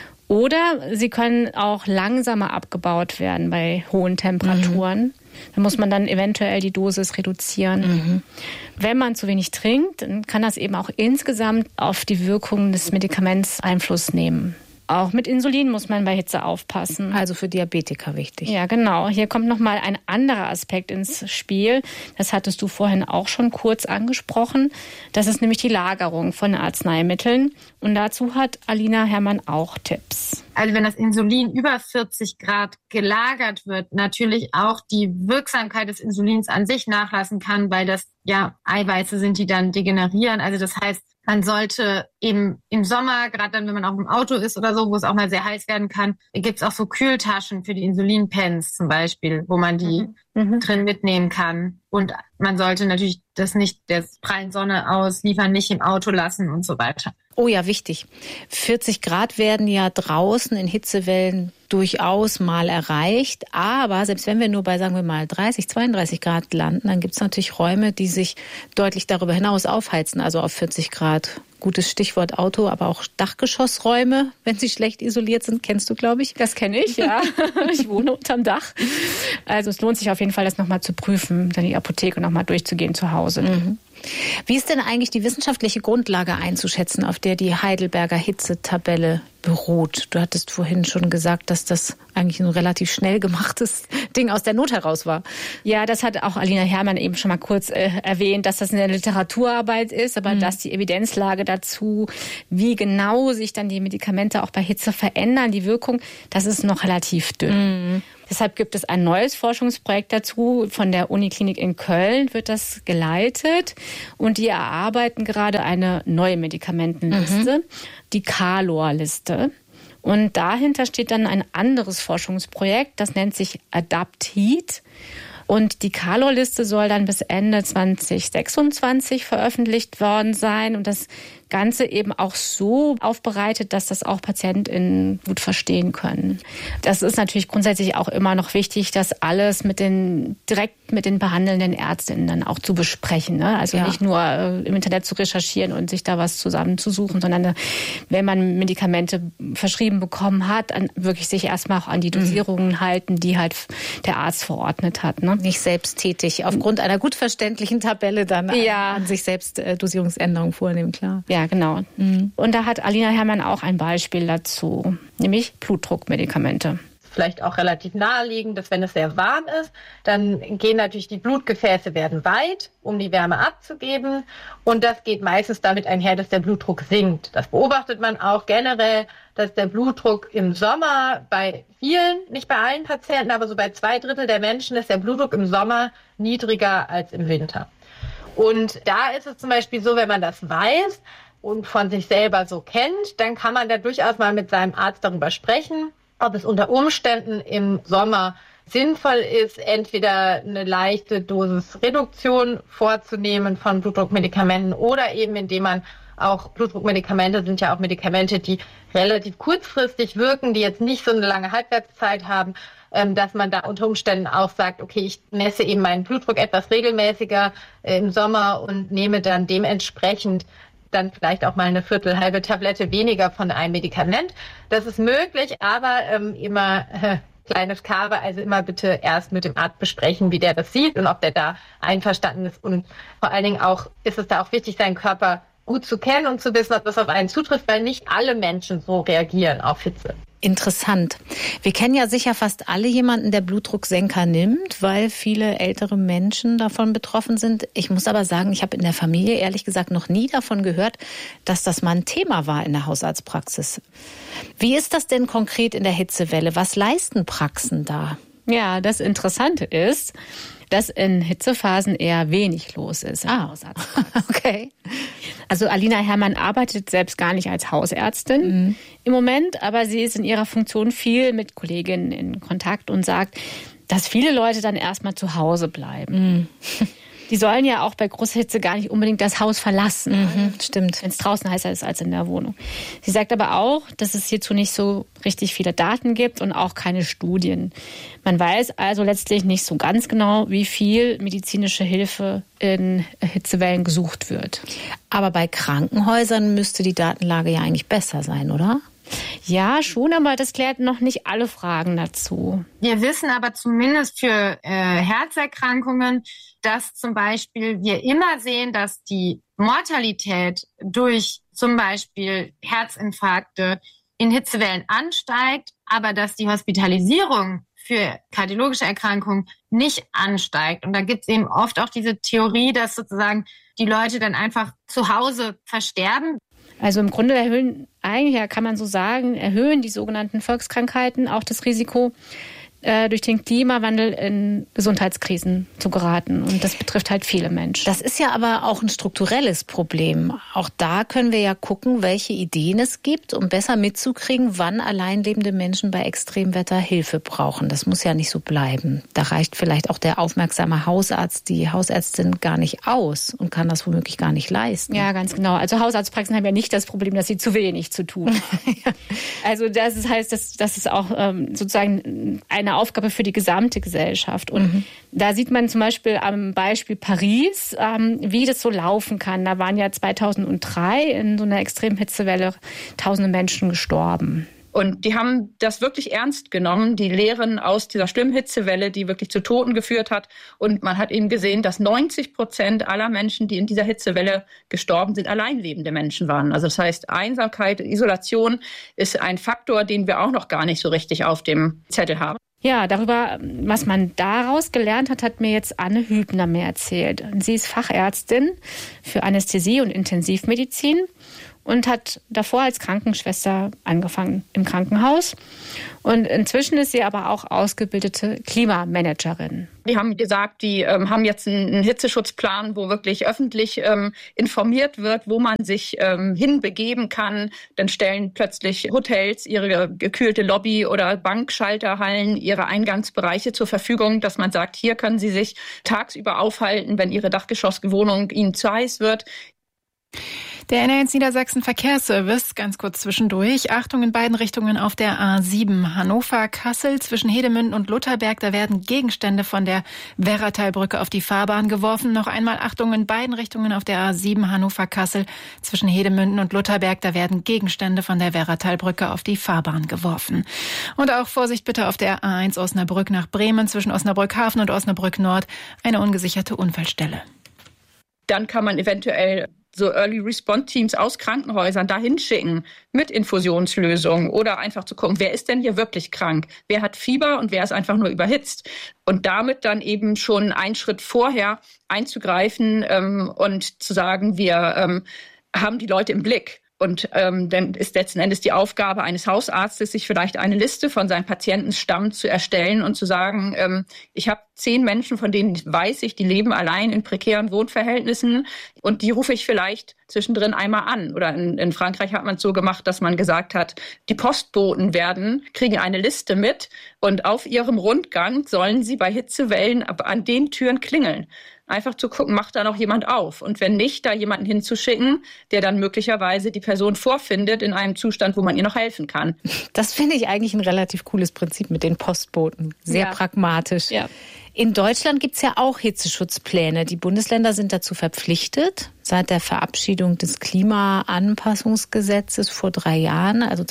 Oder sie können auch langsamer abgebaut werden bei hohen Temperaturen. Da muss man dann eventuell die Dosis reduzieren. Wenn man zu wenig trinkt, dann kann das eben auch insgesamt auf die Wirkung des Medikaments Einfluss nehmen. Auch mit Insulin muss man bei Hitze aufpassen. Also für Diabetiker wichtig. Ja, genau. Hier kommt nochmal ein anderer Aspekt ins Spiel. Das hattest du vorhin auch schon kurz angesprochen. Das ist nämlich die Lagerung von Arzneimitteln. Und dazu hat Alina Herrmann auch Tipps. Also wenn das Insulin über 40 Grad gelagert wird, natürlich auch die Wirksamkeit des Insulins an sich nachlassen kann, weil das ja Eiweiße sind, die dann degenerieren. Also das heißt, man sollte eben im Sommer, gerade dann, wenn man auch im Auto ist oder so, wo es auch mal sehr heiß werden kann, gibt es auch so Kühltaschen für die Insulinpens zum Beispiel, wo man die drin mitnehmen kann. Und man sollte natürlich das nicht der prallen Sonne ausliefern, nicht im Auto lassen und so weiter. Oh ja, wichtig. 40 Grad werden ja draußen in Hitzewellen durchaus mal erreicht. Aber selbst wenn wir nur bei, sagen wir mal, 30, 32 Grad landen, dann gibt es natürlich Räume, die sich deutlich darüber hinaus aufheizen, also auf 40 Grad. Gutes Stichwort Auto, aber auch Dachgeschossräume, wenn sie schlecht isoliert sind, kennst du, glaube ich. Das kenne ich, ja. Ich wohne unterm Dach. Also es lohnt sich auf jeden Fall, das nochmal zu prüfen, dann die Apotheke nochmal durchzugehen zu Hause. Wie ist denn eigentlich die wissenschaftliche Grundlage einzuschätzen, auf der die Heidelberger Hitzetabelle beruht? Du hattest vorhin schon gesagt, dass das eigentlich ein relativ schnell gemachtes Ding aus der Not heraus war. Ja, das hat auch Alina Herrmann eben schon mal kurz erwähnt, dass das eine Literaturarbeit ist, aber dass die Evidenzlage dazu, wie genau sich dann die Medikamente auch bei Hitze verändern, die Wirkung, das ist noch relativ dünn. Deshalb gibt es ein neues Forschungsprojekt dazu. Von der Uniklinik in Köln wird das geleitet. Und die erarbeiten gerade eine neue Medikamentenliste, die Calor-Liste. Und dahinter steht dann ein anderes Forschungsprojekt, das nennt sich ADAPT-HEAT. Und die Calor-Liste soll dann bis Ende 2026 veröffentlicht worden sein und das Ganze eben auch so aufbereitet, dass das auch PatientInnen gut verstehen können. Das ist natürlich grundsätzlich auch immer noch wichtig, das alles direkt mit den behandelnden Ärztinnen dann auch zu besprechen. Ne? Also nicht nur im Internet zu recherchieren und sich da was zusammenzusuchen, sondern wenn man Medikamente verschrieben bekommen hat, dann wirklich sich erstmal auch an die Dosierungen halten, die halt der Arzt verordnet hat. Ne? Nicht selbsttätig, aufgrund einer gut verständlichen Tabelle dann an sich selbst Dosierungsänderungen vornehmen, klar. Ja, genau. Und da hat Alina Herrmann auch ein Beispiel dazu, nämlich Blutdruckmedikamente. Vielleicht auch relativ naheliegend, dass wenn es sehr warm ist, dann gehen natürlich die Blutgefäße werden weit, um die Wärme abzugeben. Und das geht meistens damit einher, dass der Blutdruck sinkt. Das beobachtet man auch generell, dass der Blutdruck im Sommer bei vielen, nicht bei allen Patienten, aber so bei 2/3 der Menschen ist der Blutdruck im Sommer niedriger als im Winter. Und da ist es zum Beispiel so, wenn man das weiß und von sich selber so kennt, dann kann man da durchaus mal mit seinem Arzt darüber sprechen, ob es unter Umständen im Sommer sinnvoll ist, entweder eine leichte Dosisreduktion vorzunehmen von Blutdruckmedikamenten oder eben indem man auch Blutdruckmedikamente sind ja auch Medikamente, die relativ kurzfristig wirken, die jetzt nicht so eine lange Halbwertszeit haben, dass man da unter Umständen auch sagt, okay, ich messe eben meinen Blutdruck etwas regelmäßiger im Sommer und nehme dann dementsprechend dann vielleicht auch mal eine halbe Tablette weniger von einem Medikament. Das ist möglich, aber immer kleines Kabe, also immer bitte erst mit dem Arzt besprechen, wie der das sieht und ob der da einverstanden ist. Und vor allen Dingen auch ist es da auch wichtig, seinen Körper gut zu kennen und zu wissen, ob das auf einen zutrifft, weil nicht alle Menschen so reagieren auf Hitze. Interessant. Wir kennen ja sicher fast alle jemanden, der Blutdrucksenker nimmt, weil viele ältere Menschen davon betroffen sind. Ich muss aber sagen, ich habe in der Familie ehrlich gesagt noch nie davon gehört, dass das mal ein Thema war in der Hausarztpraxis. Wie ist das denn konkret in der Hitzewelle? Was leisten Praxen da? Ja, das Interessante ist, dass in Hitzephasen eher wenig los ist. Okay. Also Alina Herrmann arbeitet selbst gar nicht als Hausärztin im Moment, aber sie ist in ihrer Funktion viel mit Kolleginnen in Kontakt und sagt, dass viele Leute dann erstmal zu Hause bleiben. Die sollen ja auch bei großer Hitze gar nicht unbedingt das Haus verlassen. Stimmt. Wenn es draußen heißer ist als in der Wohnung. Sie sagt aber auch, dass es hierzu nicht so richtig viele Daten gibt und auch keine Studien. Man weiß also letztlich nicht so ganz genau, wie viel medizinische Hilfe in Hitzewellen gesucht wird. Aber bei Krankenhäusern müsste die Datenlage ja eigentlich besser sein, oder? Ja, schon, aber das klärt noch nicht alle Fragen dazu. Wir wissen aber zumindest für Herzerkrankungen, dass zum Beispiel wir immer sehen, dass die Mortalität durch zum Beispiel Herzinfarkte in Hitzewellen ansteigt, aber dass die Hospitalisierung für kardiologische Erkrankungen nicht ansteigt. Und da gibt es eben oft auch diese Theorie, dass sozusagen die Leute dann einfach zu Hause versterben. Also im Grunde erhöhen die sogenannten Volkskrankheiten auch das Risiko, durch den Klimawandel in Gesundheitskrisen zu geraten. Und das betrifft halt viele Menschen. Das ist ja aber auch ein strukturelles Problem. Auch da können wir ja gucken, welche Ideen es gibt, um besser mitzukriegen, wann alleinlebende Menschen bei Extremwetter Hilfe brauchen. Das muss ja nicht so bleiben. Da reicht vielleicht auch der aufmerksame Hausarzt, die Hausärztin gar nicht aus und kann das womöglich gar nicht leisten. Ja, ganz genau. Also Hausarztpraxen haben ja nicht das Problem, dass sie zu wenig zu tun haben. Also das heißt, das ist auch sozusagen eine Aufgabe für die gesamte Gesellschaft. Und da sieht man zum Beispiel am Beispiel Paris, wie das so laufen kann. Da waren ja 2003 in so einer Extremhitzewelle tausende Menschen gestorben. Und die haben das wirklich ernst genommen, die Lehren aus dieser schlimmen Hitzewelle, die wirklich zu Toten geführt hat. Und man hat eben gesehen, dass 90% aller Menschen, die in dieser Hitzewelle gestorben sind, alleinlebende Menschen waren. Also das heißt, Einsamkeit, Isolation ist ein Faktor, den wir auch noch gar nicht so richtig auf dem Zettel haben. Ja, darüber, was man daraus gelernt hat, hat mir jetzt Anne Hübner mehr erzählt. Sie ist Fachärztin für Anästhesie und Intensivmedizin und hat davor als Krankenschwester angefangen im Krankenhaus. Und inzwischen ist sie aber auch ausgebildete Klimamanagerin. Die haben gesagt, die haben jetzt einen Hitzeschutzplan, wo wirklich öffentlich informiert wird, wo man sich hinbegeben kann. Dann stellen plötzlich Hotels ihre gekühlte Lobby oder Bankschalterhallen, ihre Eingangsbereiche zur Verfügung, dass man sagt, hier können Sie sich tagsüber aufhalten, wenn Ihre Dachgeschosswohnung Ihnen zu heiß wird. Der NR1 Niedersachsen Verkehrsservice, ganz kurz zwischendurch. Achtung in beiden Richtungen auf der A7 Hannover-Kassel zwischen Hedemünden und Lutherberg. Da werden Gegenstände von der Werratalbrücke auf die Fahrbahn geworfen. Noch einmal Achtung in beiden Richtungen auf der A7 Hannover-Kassel zwischen Hedemünden und Lutherberg. Da werden Gegenstände von der Werratalbrücke auf die Fahrbahn geworfen. Und auch Vorsicht bitte auf der A1 Osnabrück nach Bremen zwischen Osnabrück-Hafen und Osnabrück-Nord. Eine ungesicherte Unfallstelle. Dann kann man eventuell so Early Response Teams aus Krankenhäusern dahin schicken mit Infusionslösungen oder einfach zu gucken, wer ist denn hier wirklich krank? Wer hat Fieber und wer ist einfach nur überhitzt? Und damit dann eben schon einen Schritt vorher einzugreifen und zu sagen, wir haben die Leute im Blick. Und dann ist letzten Endes die Aufgabe eines Hausarztes, sich vielleicht eine Liste von seinem Patientenstamm zu erstellen und zu sagen, ich habe 10 Menschen, von denen weiß ich, die leben allein in prekären Wohnverhältnissen und die rufe ich vielleicht zwischendrin einmal an. Oder in Frankreich hat man es so gemacht, dass man gesagt hat, die Postboten kriegen eine Liste mit und auf ihrem Rundgang sollen sie bei Hitzewellen an den Türen klingeln. Einfach zu gucken, macht da noch jemand auf? Und wenn nicht, da jemanden hinzuschicken, der dann möglicherweise die Person vorfindet in einem Zustand, wo man ihr noch helfen kann. Das finde ich eigentlich ein relativ cooles Prinzip mit den Postboten. Sehr pragmatisch. Ja. In Deutschland gibt es ja auch Hitzeschutzpläne. Die Bundesländer sind dazu verpflichtet. Seit der Verabschiedung des Klimaanpassungsgesetzes vor 3 Jahren, also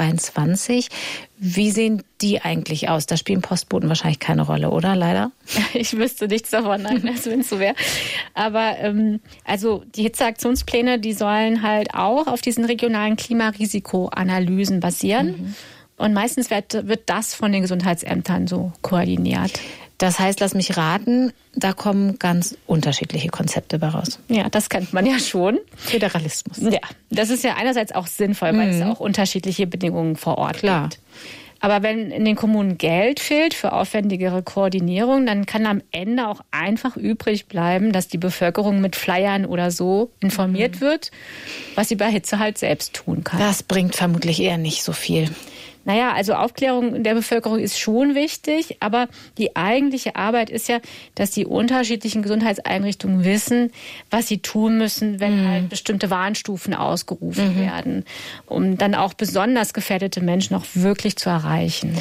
2023. Wie sehen die eigentlich aus? Da spielen Postboten wahrscheinlich keine Rolle, oder? Leider? Ich wüsste nichts davon, nein, wenn es so wäre. Aber also die Hitzeaktionspläne, die sollen halt auch auf diesen regionalen Klimarisikoanalysen basieren. Mhm. Und meistens wird das von den Gesundheitsämtern so koordiniert. Das heißt, lass mich raten, da kommen ganz unterschiedliche Konzepte bei raus. Ja, das kennt man ja schon. Föderalismus. Ja, das ist ja einerseits auch sinnvoll, weil es auch unterschiedliche Bedingungen vor Ort gibt. Aber wenn in den Kommunen Geld fehlt für aufwendigere Koordinierung, dann kann am Ende auch einfach übrig bleiben, dass die Bevölkerung mit Flyern oder so informiert wird, was sie bei Hitze halt selbst tun kann. Das bringt vermutlich eher nicht so viel. Naja, also Aufklärung der Bevölkerung ist schon wichtig, aber die eigentliche Arbeit ist ja, dass die unterschiedlichen Gesundheitseinrichtungen wissen, was sie tun müssen, wenn halt bestimmte Warnstufen ausgerufen werden, um dann auch besonders gefährdete Menschen auch wirklich zu erreichen.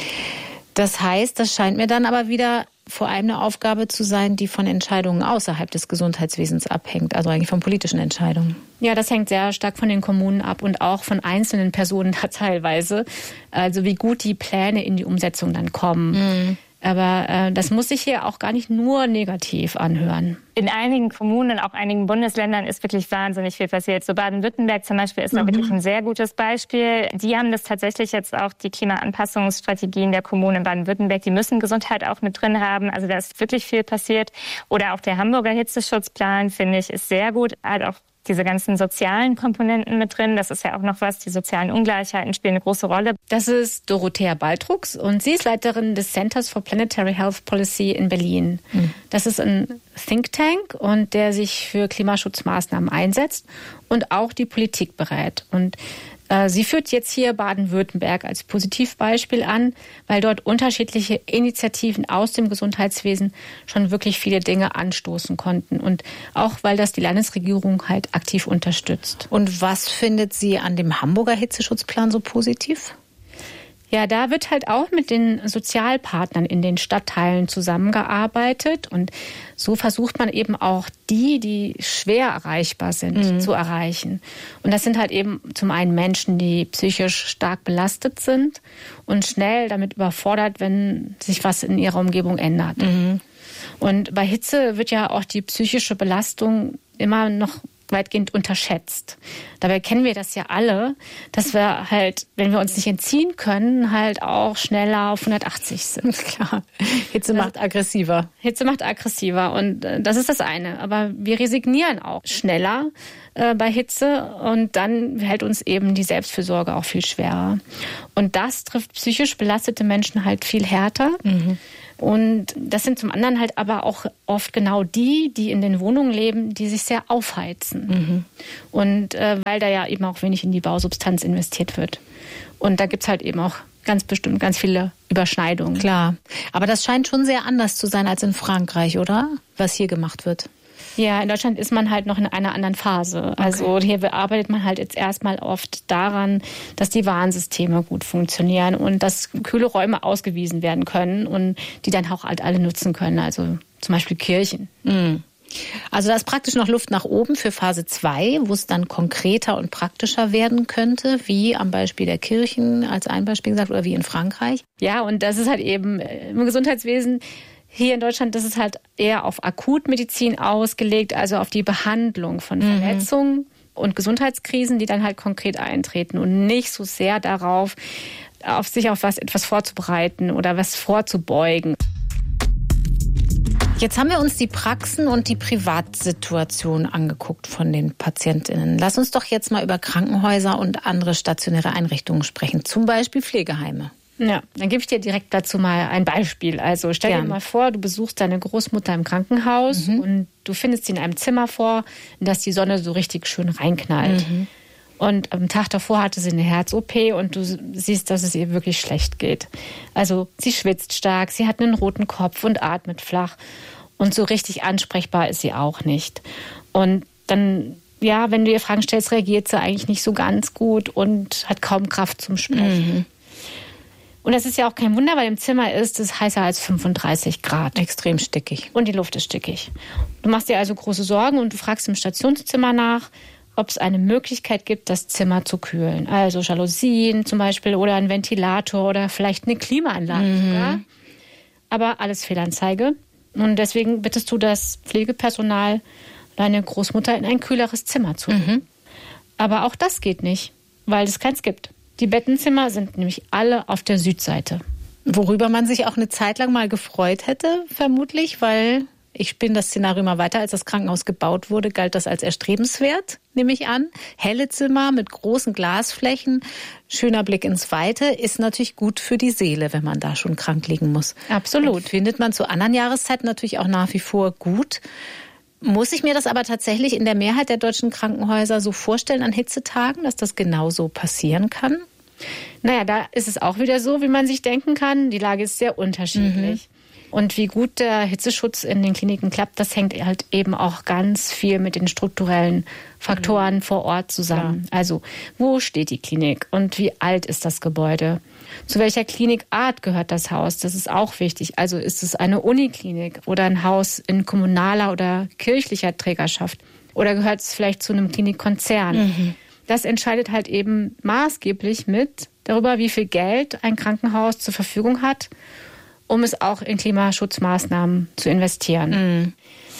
Das heißt, das scheint mir dann aber wieder vor allem eine Aufgabe zu sein, die von Entscheidungen außerhalb des Gesundheitswesens abhängt, also eigentlich von politischen Entscheidungen. Ja, das hängt sehr stark von den Kommunen ab und auch von einzelnen Personen da teilweise. Also wie gut die Pläne in die Umsetzung dann kommen. Aber das muss sich hier auch gar nicht nur negativ anhören. In einigen Kommunen, auch einigen Bundesländern ist wirklich wahnsinnig viel passiert. So Baden-Württemberg zum Beispiel ist da wirklich ein sehr gutes Beispiel. Die haben das tatsächlich jetzt auch, die Klimaanpassungsstrategien der Kommunen in Baden-Württemberg, die müssen Gesundheit auch mit drin haben. Also da ist wirklich viel passiert. Oder auch der Hamburger Hitzeschutzplan, finde ich, ist sehr gut. Hat auch diese ganzen sozialen Komponenten mit drin. Das ist ja auch noch was. Die sozialen Ungleichheiten spielen eine große Rolle. Das ist Dorothea Baltrux und sie ist Leiterin des Centers for Planetary Health Policy in Berlin. Das ist ein Think Tank und der sich für Klimaschutzmaßnahmen einsetzt und auch die Politik berät. Und sie führt jetzt hier Baden-Württemberg als Positivbeispiel an, weil dort unterschiedliche Initiativen aus dem Gesundheitswesen schon wirklich viele Dinge anstoßen konnten. Und auch, weil das die Landesregierung halt aktiv unterstützt. Und was findet sie an dem Hamburger Hitzeschutzplan so positiv? Ja, da wird halt auch mit den Sozialpartnern in den Stadtteilen zusammengearbeitet und so versucht man eben auch die schwer erreichbar sind, zu erreichen. Und das sind halt eben zum einen Menschen, die psychisch stark belastet sind und schnell damit überfordert, wenn sich was in ihrer Umgebung ändert. Und bei Hitze wird ja auch die psychische Belastung immer noch weitgehend unterschätzt. Dabei kennen wir das ja alle, dass wir halt, wenn wir uns nicht entziehen können, halt auch schneller auf 180 sind. Klar, Hitze macht aggressiver. Hitze macht aggressiver und das ist das eine. Aber wir resignieren auch schneller bei Hitze und dann hält uns eben die Selbstfürsorge auch viel schwerer. Und das trifft psychisch belastete Menschen halt viel härter. Und das sind zum anderen halt aber auch oft genau die in den Wohnungen leben, die sich sehr aufheizen. Und weil da ja eben auch wenig in die Bausubstanz investiert wird. Und da gibt's halt eben auch ganz bestimmt ganz viele Überschneidungen. Klar, aber das scheint schon sehr anders zu sein als in Frankreich, oder? Was hier gemacht wird. Ja, in Deutschland ist man halt noch in einer anderen Phase. Also hier arbeitet man halt jetzt erstmal oft daran, dass die Warnsysteme gut funktionieren und dass kühle Räume ausgewiesen werden können und die dann auch halt alle nutzen können. Also zum Beispiel Kirchen. Also da ist praktisch noch Luft nach oben für Phase 2, wo es dann konkreter und praktischer werden könnte, wie am Beispiel der Kirchen als ein Beispiel gesagt oder wie in Frankreich. Ja, und das ist halt eben im Gesundheitswesen hier in Deutschland, das ist halt eher auf Akutmedizin ausgelegt, also auf die Behandlung von Verletzungen und Gesundheitskrisen, die dann halt konkret eintreten und nicht so sehr darauf, sich auf etwas vorzubereiten oder was vorzubeugen. Jetzt haben wir uns die Praxen und die Privatsituation angeguckt von den PatientInnen. Lass uns doch jetzt mal über Krankenhäuser und andere stationäre Einrichtungen sprechen, zum Beispiel Pflegeheime. Ja, dann gebe ich dir direkt dazu mal ein Beispiel. Also stell dir mal vor, du besuchst deine Großmutter im Krankenhaus und du findest sie in einem Zimmer vor, in das die Sonne so richtig schön reinknallt. Und am Tag davor hatte sie eine Herz-OP und du siehst, dass es ihr wirklich schlecht geht. Also sie schwitzt stark, sie hat einen roten Kopf und atmet flach. Und so richtig ansprechbar ist sie auch nicht. Und dann, ja, wenn du ihr Fragen stellst, reagiert sie eigentlich nicht so ganz gut und hat kaum Kraft zum Sprechen. Und das ist ja auch kein Wunder, weil im Zimmer ist es heißer als 35 Grad. Extrem stickig. Und die Luft ist stickig. Du machst dir also große Sorgen und du fragst im Stationszimmer nach, ob es eine Möglichkeit gibt, das Zimmer zu kühlen. Also Jalousien zum Beispiel oder ein Ventilator oder vielleicht eine Klimaanlage sogar. Aber alles Fehlanzeige. Und deswegen bittest du das Pflegepersonal, deine Großmutter in ein kühleres Zimmer zu legen. Aber auch das geht nicht, weil es keins gibt. Die Bettenzimmer sind nämlich alle auf der Südseite. Worüber man sich auch eine Zeit lang mal gefreut hätte, vermutlich, weil ich spinne das Szenario mal weiter. Als das Krankenhaus gebaut wurde, galt das als erstrebenswert, nehme ich an. Helle Zimmer mit großen Glasflächen, schöner Blick ins Weite, ist natürlich gut für die Seele, wenn man da schon krank liegen muss. Absolut. Und findet man zu anderen Jahreszeiten natürlich auch nach wie vor gut. Muss ich mir das aber tatsächlich in der Mehrheit der deutschen Krankenhäuser so vorstellen an Hitzetagen, dass das genauso passieren kann? Naja, da ist es auch wieder so, wie man sich denken kann. Die Lage ist sehr unterschiedlich. Und wie gut der Hitzeschutz in den Kliniken klappt, das hängt halt eben auch ganz viel mit den strukturellen Faktoren vor Ort zusammen. Klar. Also, wo steht die Klinik und wie alt ist das Gebäude? Zu welcher Klinikart gehört das Haus? Das ist auch wichtig. Also ist es eine Uniklinik oder ein Haus in kommunaler oder kirchlicher Trägerschaft? Oder gehört es vielleicht zu einem Klinikkonzern? Das entscheidet halt eben maßgeblich mit darüber, wie viel Geld ein Krankenhaus zur Verfügung hat, um es auch in Klimaschutzmaßnahmen zu investieren.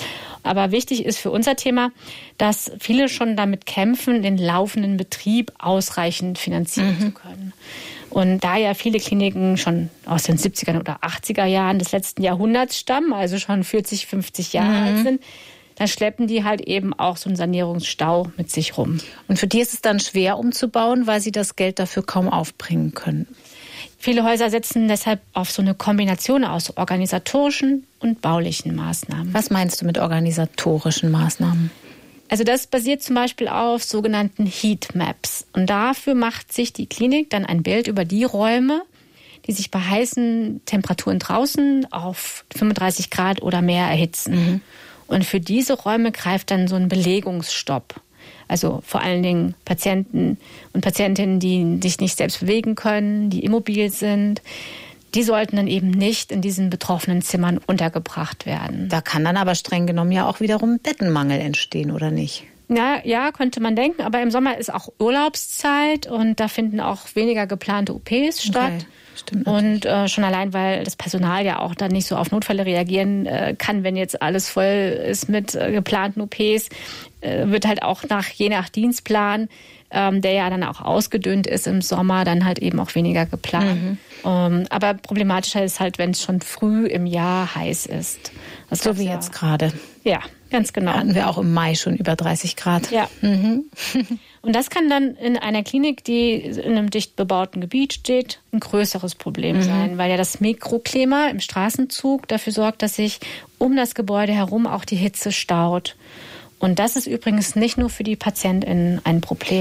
Aber wichtig ist für unser Thema, dass viele schon damit kämpfen, den laufenden Betrieb ausreichend finanzieren zu können. Und da ja viele Kliniken schon aus den 70er oder 80er Jahren des letzten Jahrhunderts stammen, also schon 40, 50 Jahre alt sind, dann schleppen die halt eben auch so einen Sanierungsstau mit sich rum. Und für die ist es dann schwer umzubauen, weil sie das Geld dafür kaum aufbringen können. Viele Häuser setzen deshalb auf so eine Kombination aus organisatorischen und baulichen Maßnahmen. Was meinst du mit organisatorischen Maßnahmen? Also das basiert zum Beispiel auf sogenannten Heatmaps. Und dafür macht sich die Klinik dann ein Bild über die Räume, die sich bei heißen Temperaturen draußen auf 35 Grad oder mehr erhitzen. Und für diese Räume greift dann so ein Belegungsstopp. Also vor allen Dingen Patienten und Patientinnen, die sich nicht selbst bewegen können, die immobil sind, die sollten dann eben nicht in diesen betroffenen Zimmern untergebracht werden. Da kann dann aber streng genommen ja auch wiederum Bettenmangel entstehen, oder nicht? Ja, könnte man denken, aber im Sommer ist auch Urlaubszeit und da finden auch weniger geplante OPs statt. Okay. Stimmt. Und schon allein, weil das Personal ja auch dann nicht so auf Notfälle reagieren kann, wenn jetzt alles voll ist mit geplanten OPs, wird halt auch je nach Dienstplan, der ja dann auch ausgedünnt ist im Sommer, dann halt eben auch weniger geplant. Aber problematischer ist halt, wenn es schon früh im Jahr heiß ist. So wie jetzt gerade. Ja, ganz genau. Hatten wir auch im Mai schon über 30 Grad. Ja. Und das kann dann in einer Klinik, die in einem dicht bebauten Gebiet steht, ein größeres Problem sein, weil ja das Mikroklima im Straßenzug dafür sorgt, dass sich um das Gebäude herum auch die Hitze staut. Und das ist übrigens nicht nur für die PatientInnen ein Problem.